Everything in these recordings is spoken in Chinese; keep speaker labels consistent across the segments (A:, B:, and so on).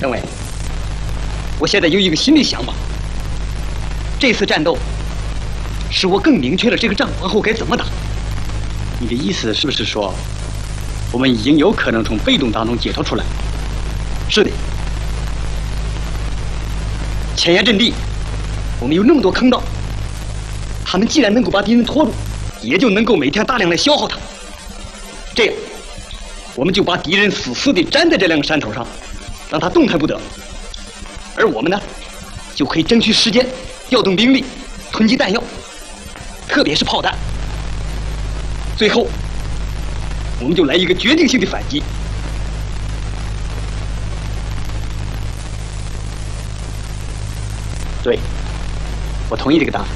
A: 政委，我现在有一个新的想法。这次战斗，使我更明确了这个仗往后该怎么打。你的意思是不是说，我们已经有可能从被动当中解脱出来？是的。前沿阵地，我们有那么多坑道，他们既然能够把敌人拖住，也就能够每天大量的消耗它。这样，我们就把敌人死死地粘在这两个山头上，让他动弹不得。而我们呢，就可以争取时间，调动兵力，囤积弹药，特别是炮弹。最后，我们就来一个决定性的反击。对，我同意这个答案。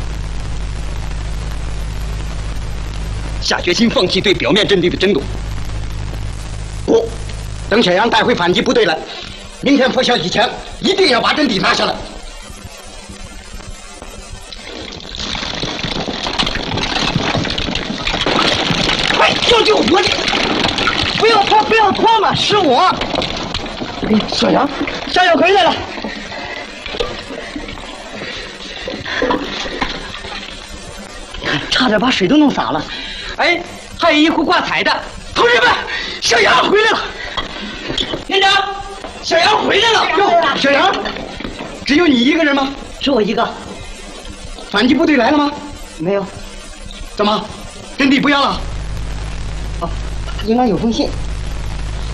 A: 下决心放弃对表面阵地的争夺。不，等小杨带回反击部队来，明天拂晓以前，一定要把阵地拿下来。快，要救活着！不要拖，不要拖嘛，是我。小杨回来了。差点把水都弄洒了。哎，还有一壶挂彩的。同志们，小杨回来了。连长，小杨回来了。哟，小杨，只有你一个人吗？
B: 只我一个。
A: 反击部队来了吗？
B: 没有。
A: 怎么，阵地不要了？
B: 哦，应该有封信。